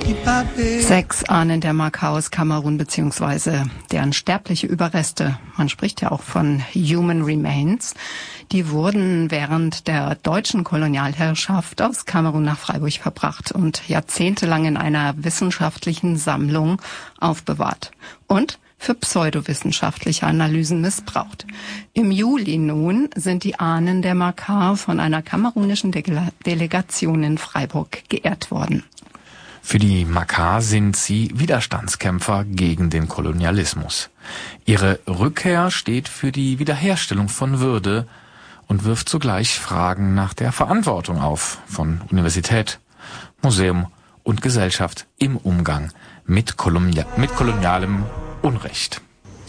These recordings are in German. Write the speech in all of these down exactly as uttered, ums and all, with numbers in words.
Sechs Ahnen der Makah aus Kamerun bzw. deren sterbliche Überreste, man spricht ja auch von Human Remains, die wurden während der deutschen Kolonialherrschaft aus Kamerun nach Freiburg verbracht und jahrzehntelang in einer wissenschaftlichen Sammlung aufbewahrt und für pseudowissenschaftliche Analysen missbraucht. Im Juli nun sind die Ahnen der Makah von einer kamerunischen De- Delegation in Freiburg geehrt worden. Für die Makah sind sie Widerstandskämpfer gegen den Kolonialismus. Ihre Rückkehr steht für die Wiederherstellung von Würde und wirft zugleich Fragen nach der Verantwortung auf von Universität, Museum und Gesellschaft im Umgang mit, Kolumnia- mit kolonialem Unrecht.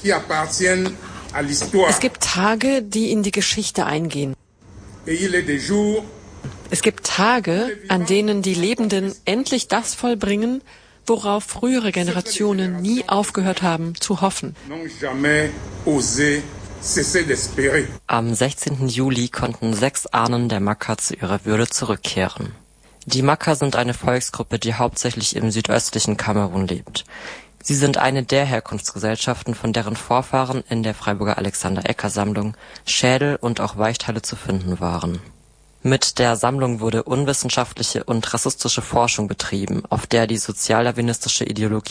Es gibt Tage, die in die Geschichte eingehen. Es gibt Tage, an denen die Lebenden endlich das vollbringen, worauf frühere Generationen nie aufgehört haben zu hoffen. Am sechzehnten Juli konnten sechs Ahnen der Makah zu ihrer Würde zurückkehren. Die Makah sind eine Volksgruppe, die hauptsächlich im südöstlichen Kamerun lebt. Sie sind eine der Herkunftsgesellschaften, von deren Vorfahren in der Freiburger Alexander-Ecker-Sammlung Schädel und auch Weichteile zu finden waren. Mit der Sammlung wurde unwissenschaftliche und rassistische Forschung betrieben, auf der die sozialdarwinistische Ideologie